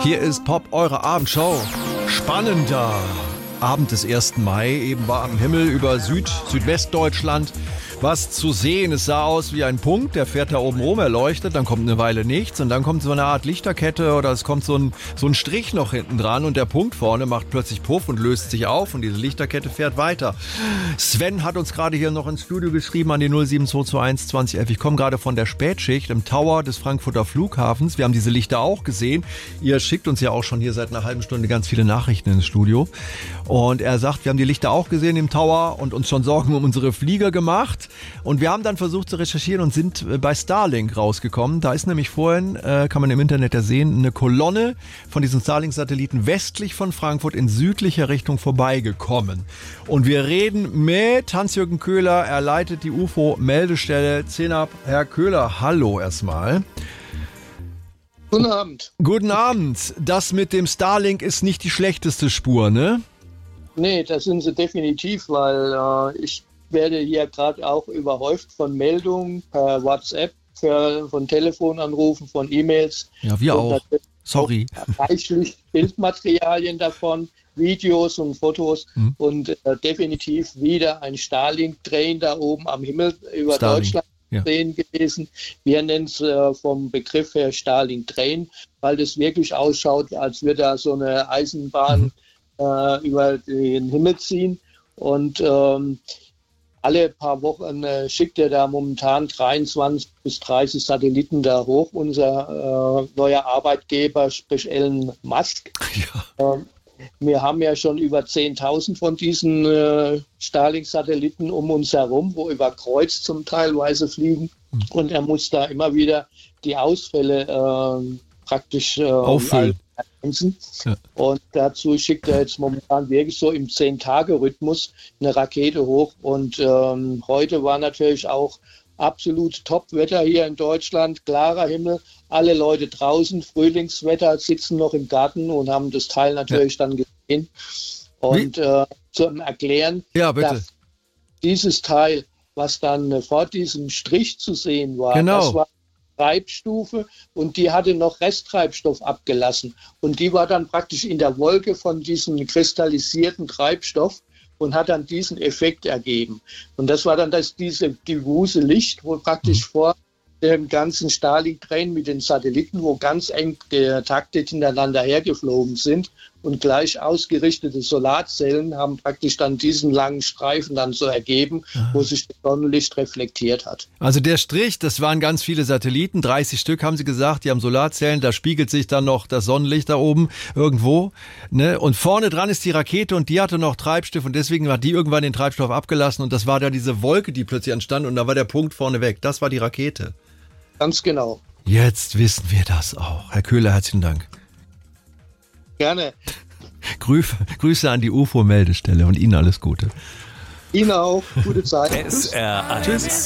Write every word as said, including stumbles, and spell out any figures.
Hier ist Pop, eure Abendshow. Spannender Abend des ersten Mai. Eben war am Himmel über Süd-, Südwestdeutschland was zu sehen. Es sah aus wie ein Punkt, der fährt da oben rum, er leuchtet, dann kommt eine Weile nichts und dann kommt so eine Art Lichterkette oder es kommt so ein, so ein Strich noch hinten dran und der Punkt vorne macht plötzlich Puff und löst sich auf und diese Lichterkette fährt weiter. Sven hat uns gerade hier noch ins Studio geschrieben an die null sieben zwei zwei eins zwanzig elf. Ich komme gerade von der Spätschicht im Tower des Frankfurter Flughafens. Wir haben diese Lichter auch gesehen. Ihr schickt uns ja auch schon hier seit einer halben Stunde ganz viele Nachrichten ins Studio. Und er sagt, wir haben die Lichter auch gesehen im Tower und uns schon Sorgen um unsere Flieger gemacht. Und wir haben dann versucht zu recherchieren und sind bei Starlink rausgekommen. Da ist nämlich vorhin, äh, kann man im Internet ja sehen, eine Kolonne von diesen Starlink-Satelliten westlich von Frankfurt in südlicher Richtung vorbeigekommen. Und wir reden mit Hans-Jürgen Köhler. Er leitet die U F O-Meldestelle Cenab. Herr Köhler, hallo erstmal. Guten Abend. Guten Abend. Das mit dem Starlink ist nicht die schlechteste Spur, ne? Nee, das sind sie definitiv, weil äh, ich werde hier gerade auch überhäuft von Meldungen per WhatsApp, für, von Telefonanrufen, von E-Mails. Ja, wir auch. Sorry. Auch reichlich Bildmaterialien davon, Videos und Fotos hm. und äh, definitiv wieder ein Starlink-Train da oben am Himmel über Starlink. Deutschland ja. sehen gewesen. Wir nennen es äh, vom Begriff her Starlink-Train, weil das wirklich ausschaut, als würde da so eine Eisenbahn mhm. äh, über den Himmel ziehen. Und ähm, alle paar Wochen äh, schickt er da momentan dreiundzwanzig bis dreißig Satelliten da hoch. Unser äh, neuer Arbeitgeber, sprich Elon Musk. Ja. Ähm, wir haben ja schon über zehntausend von diesen äh, Starlink-Satelliten um uns herum, wo über Kreuz zum Teilweise fliegen. Mhm. Und er muss da immer wieder die Ausfälle äh, praktisch äh, auffüllen. Ja. Und dazu schickt er jetzt momentan wirklich so im zehn-Tage-Rhythmus eine Rakete hoch. Und ähm, heute war natürlich auch absolut Top-Wetter hier in Deutschland, klarer Himmel, alle Leute draußen, Frühlingswetter, sitzen noch im Garten und haben das Teil natürlich ja. dann gesehen. Und äh, zum Erklären, ja, bitte. dass dieses Teil, was dann vor diesem Strich zu sehen war, genau. das war Treibstufe und die hatte noch Resttreibstoff abgelassen und die war dann praktisch in der Wolke von diesem kristallisierten Treibstoff und hat dann diesen Effekt ergeben. Und das war dann das diese diffuse Licht, wo praktisch mhm. vor dem ganzen Starlink-Train mit den Satelliten, wo ganz eng getaktet hintereinander hergeflogen sind und gleich ausgerichtete Solarzellen haben praktisch dann diesen langen Streifen dann so ergeben, Aha. wo sich das Sonnenlicht reflektiert hat. Also der Strich, das waren ganz viele Satelliten, dreißig Stück haben Sie gesagt, die haben Solarzellen, da spiegelt sich dann noch das Sonnenlicht da oben irgendwo, ne? Und vorne dran ist die Rakete und die hatte noch Treibstoff und deswegen hat die irgendwann den Treibstoff abgelassen und das war da diese Wolke, die plötzlich entstand und da war der Punkt vorne weg. Das war die Rakete. Ganz genau. Jetzt wissen wir das auch. Herr Köhler, herzlichen Dank. Gerne. Grüße, Grüße an die U F O-Meldestelle und Ihnen alles Gute. Ihnen auch. Gute Zeit. S R eins. Tschüss.